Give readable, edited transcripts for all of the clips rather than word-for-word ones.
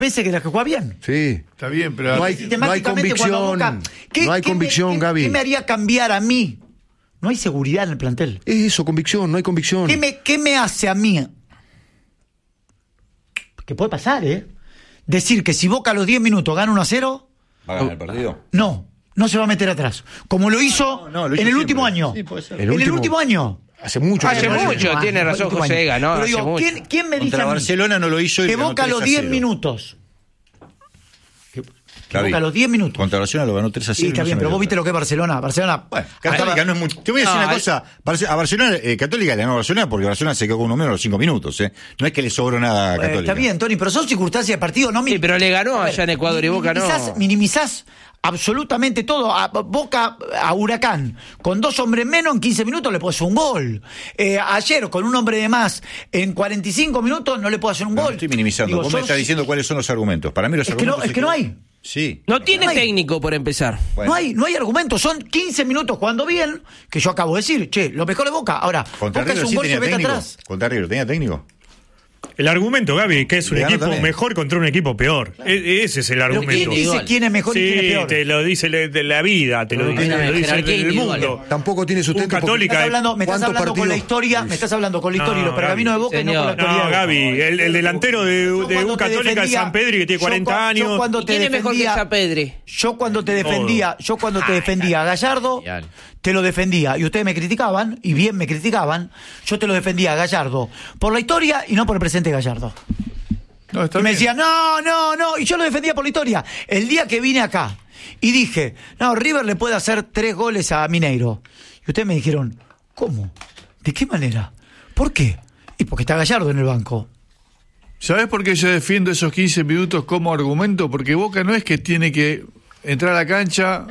veces que la que juega bien. Sí. Está bien, pero No hay convicción. No hay convicción, Gaby. ¿Qué me haría cambiar a mí? No hay seguridad en el plantel. Es eso, convicción, no hay convicción. ¿Qué me hace a mí? Que puede pasar, decir que si Boca a los 10 minutos gana 1-0... ¿Va a ganar el partido? No se va a meter atrás. Como lo hizo, lo hizo en el último siempre. año. Sí, puede ser. En el último año. Hace mucho. Tiene razón José Ega, Pero digo, ¿quién me dice Contra a mí Barcelona no lo hizo y que ganó Boca a los 10 3-0. minutos? Gaby, Boca a los 10 minutos. Contra Barcelona lo ganó 3-0. Sí, está bien, pero vos viste lo que es Barcelona. Bueno, Católica no es mucho. Te voy a decir una cosa. A Barcelona, Católica le ganó a Barcelona porque Barcelona se quedó con uno menos a los 5 minutos. No es que le sobró nada a Católica. Está bien, Tony, pero son circunstancias de partido. No Sí, pero le ganó allá en Ecuador y Boca no. Minimizás absolutamente todo. A Boca, a Huracán, con 2 hombres menos, en 15 minutos le puedo hacer un gol. Ayer, con un hombre de más, en 45 minutos no le puedo hacer un gol. No estoy minimizando. Digo, Vos me estás diciendo cuáles son los argumentos. Para mí los argumentos... Es que no hay. Sí. No tiene No hay. técnico por empezar. Bueno. No hay argumentos, son 15 minutos jugando bien, que yo acabo de decir, lo mejor de Boca. Ahora, Contra Boca es River un sí gol, se tenía mete técnico. atrás. Contra River tenía técnico. el argumento, Gaby, que es un Le ganó equipo también. mejor contra un equipo peor. Ese es el Pero argumento. ¿quién dice quién es mejor y quién es Sí, peor? te lo dice de la vida, te lo dice jerarquía del individual. mundo. Tampoco tiene sustento. Un Católica. Me estás hablando con la historia, me estás hablando con la historia y los pergaminos de Boca y no con la Señor. actualidad. No, de Boca. Gaby, el delantero de cuando un te Católica de defendía- San Pedro que tiene 40 años. Yo cuando ¿Y te quién es mejor que defendía, San Pedri? yo cuando te defendía a Gallardo, te lo defendía y ustedes me criticaban, y bien me criticaban, yo te lo defendía a Gallardo por la historia y no por el presente de Gallardo. No, está Y me bien. decían, no, y yo lo defendía por la historia. El día que vine acá y dije, no, River le puede hacer 3 goles a Mineiro. Y ustedes me dijeron, ¿cómo? ¿De qué manera? ¿Por qué? Y porque está Gallardo en el banco. ¿Sabés por qué yo defiendo esos 15 minutos como argumento? Porque Boca no es que tiene que entrar a la cancha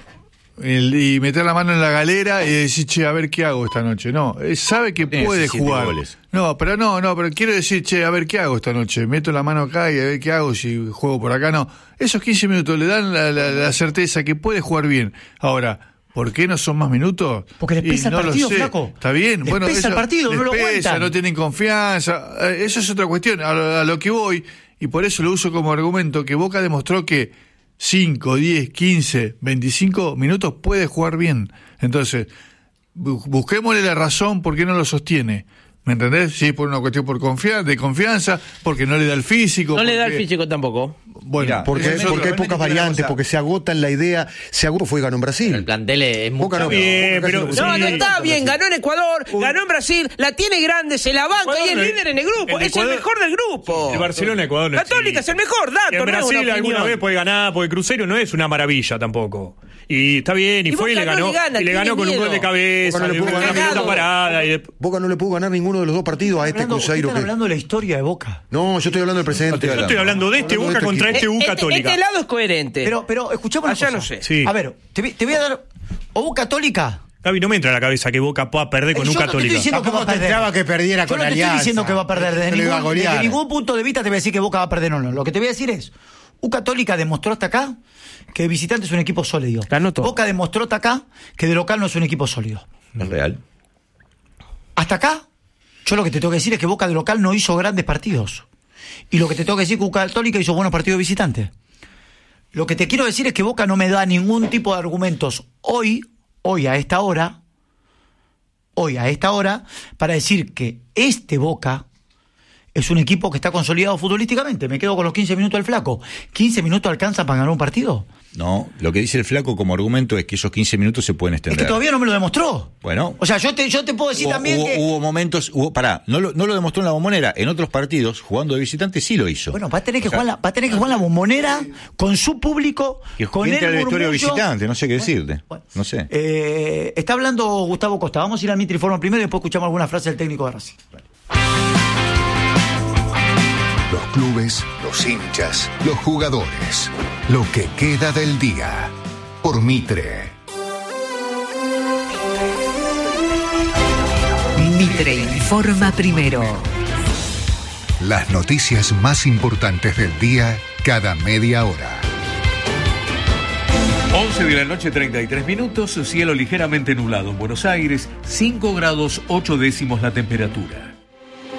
y meter la mano en la galera y decir, che, a ver qué hago esta noche. No, sabe que Tiene puede 17 jugar. goles. No, pero quiero decir, che, a ver qué hago esta noche. Meto la mano acá y a ver qué hago si juego por acá. No, esos 15 minutos le dan la certeza que puede jugar bien. Ahora, ¿por qué no son más minutos? Porque les pesa el no lo partido, sé. flaco. Está bien, Les bueno, pesa el partido, no lo les pesa, aguantan. no tienen confianza. Eso es otra cuestión. A lo que voy, y por eso lo uso como argumento, que Boca demostró que 5, 10, 15, 25 minutos puede jugar bien. Entonces, busquémosle la razón por qué no lo sostiene. ¿Me entendés? Sí, por una cuestión de confianza, porque no le da el físico. No le da el porque- físico tampoco. Bueno, Mirá, Porque Eso es otro. hay pocas Realmente variantes, tiene una porque se agota en la idea. Se agotó, fue y ganó en Brasil. El plantel es muy... Boca no, bien, Boca pero- casi No, Sí. no está bien, ganó en Ecuador, ganó en Brasil, la tiene grande, se la banca y es Ecuador, líder en el grupo, en es el Ecuador- mejor del grupo. El Barcelona, Ecuador no Católica existe. es el mejor dato, En no es Brasil una alguna opinión. vez puede ganar, porque Cruzeiro no es una maravilla tampoco. Y está bien, y Y fue y le Boca no ganó, le gana, y le ganó tiene con un miedo. gol de cabeza, Boca no le pudo una ganar pelota ningún- parada. Y Boca no le pudo ganar ninguno de los 2 partidos a este Cruzeiro. Están hablando de la historia de Boca. No, yo estoy hablando del presente. No Yo estoy hablando de este Hablando de Boca este contra equipo. este U Católica. Este lado es coherente. Pero escuchame una Allá cosa. no sé. Sí. A ver, te voy a dar... O U Católica... Gaby, no me entra a la cabeza que Boca pueda perder con Yo un no te Católica. estoy diciendo que va a Tampoco te perder. esperaba que perdiera Yo con no te estoy Alianza. diciendo que va a perder. Que lo iba a golear. Desde ningún punto de vista te voy a decir que Boca va a perder o no. Lo que te voy a decir es, U Católica demostró hasta acá que de visitante es un equipo sólido. Ganó todo. Boca demostró hasta acá que de local no es un equipo sólido. Es real. Hasta acá, yo lo que te tengo que decir es que Boca de local no hizo grandes partidos. Y lo que te tengo que decir es que U Católica hizo buenos partidos de visitante. Lo que te quiero decir es que Boca no me da ningún tipo de argumentos hoy a esta hora, para decir que este Boca es un equipo que está consolidado futbolísticamente. Me quedo con los 15 minutos del Flaco. ¿15 minutos alcanzan para ganar un partido? No, lo que dice el Flaco como argumento es que esos 15 minutos se pueden Es extender. que todavía no me lo demostró. Bueno. O sea, yo te puedo decir también que... Hubo momentos, no lo demostró en la Bombonera, en otros partidos, jugando de visitante, sí lo hizo. Bueno, va a tener que jugar la Bombonera con su público, que con entra el el vestuario murmullo. visitante, no sé qué decirte. Bueno. No sé. Está hablando Gustavo Costa. Vamos a ir al Mitre Informa primero y después escuchamos alguna frase del técnico de Racing. Los clubes, los hinchas, los jugadores. Lo que queda del día. Por Mitre. Mitre informa primero. Las noticias más importantes del día cada media hora. 11 de la noche, 33 minutos, cielo ligeramente nublado en Buenos Aires, 5 grados 8 décimos la temperatura.